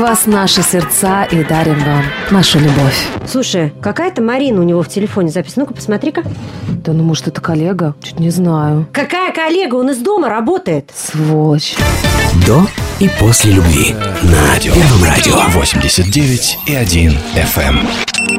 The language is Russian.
вас наши сердца и дарим вам нашу любовь. Слушай, какая-то Марина у него в телефоне записана. Ну-ка, посмотри-ка. Да ну, может, это коллега? Чуть не знаю. Какая коллега? Он из дома работает. Сволочь. До и после любви на Первом радио 89,1 FM.